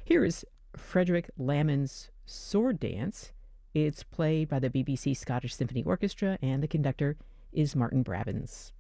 Here is Frederick Lamon's Sword Dance. It's played by the BBC Scottish Symphony Orchestra, and the conductor is Martin Brabants.